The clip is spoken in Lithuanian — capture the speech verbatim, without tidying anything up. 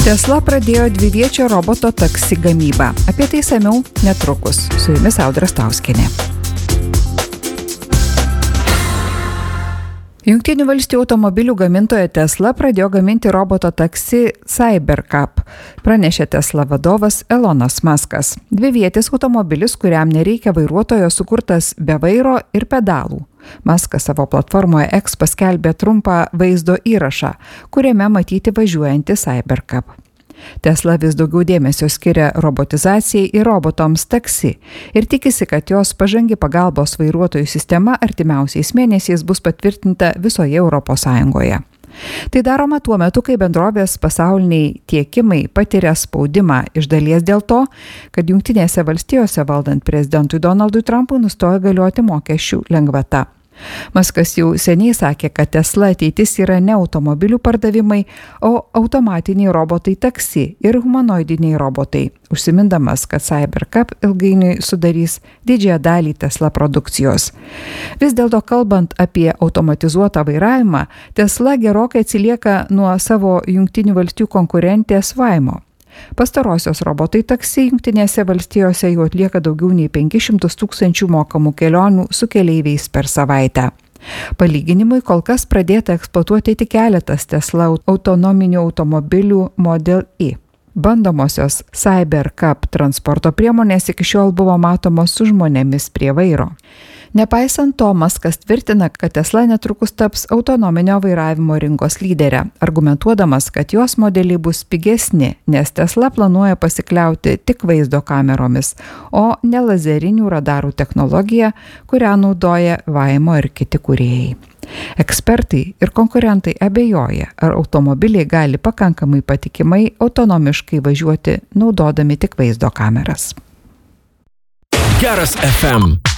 Tesla pradėjo dviviečio roboto taksi gamybą. Apie tai samiau netrukus. Su jumis Audra Stauskienė. Jungtinių valstijų automobilių gamintoja Tesla pradėjo gaminti roboto taksi Cybercab, pranešė Tesla vadovas Elonas Muskas. Dvivietis automobilis, kuriam nereikia vairuotojo, sukurtas be vairo ir pedalų. Muskas savo platformoje X paskelbė trumpą vaizdo įrašą, kuriame matyti važiuojantį Cybercab. Tesla vis daugiau dėmesio skiria robotizacijai ir robotams taksi ir tikisi, kad jos pažangi pagalbos vairuotojų sistema artimiausiais mėnesiais bus patvirtinta visoje Europos Sąjungoje. Tai daroma tuo metu, kai bendrovės pasauliniai tiekimai patiria spaudimą iš dalies dėl to, kad Jungtinėse valstijose valdant prezidentui Donaldui Trumpui nustojo galioti mokesčių lengvata. Muskas jau seniai sakė, kad Tesla ateitis yra ne automobilių pardavimai, o automatiniai robotai taksi ir humanoidiniai robotai, užsimindamas, kad Cybercab ilgainiui sudarys didžiąją dalį Tesla produkcijos. Vis dėlto kalbant apie automatizuotą vairavimą, Tesla gerokai atsilieka nuo savo Jungtinių valstijų konkurentės Waymo. Pastarosios robotai taksi Jungtinėse valstijose jau atlieka daugiau nei penkis šimtus tūkstančių mokamų kelionių su keleiviais per savaitę. Palyginimui kol kas pradėta eksploatuoti tik keletas Tesla autonominių automobilių Model I. Bandomosios Cybercab transporto priemonės iki šiol buvo matomos su žmonėmis prie vairo. Nepaisant to, Muskas tvirtina, kad Tesla netrukus taps autonominio vairavimo rinkos lyderė, argumentuodamas, kad jos modeliai bus pigesni, nes Tesla planuoja pasikliauti tik vaizdo kameromis, o ne lazerinių radarų technologija, kurią naudoja Waymo ir kiti kūrėjai. Ekspertai ir konkurentai abejoja, ar automobiliai gali pakankamai patikimai autonomiškai važiuoti naudodami tik vaizdo kameras. Geras F M.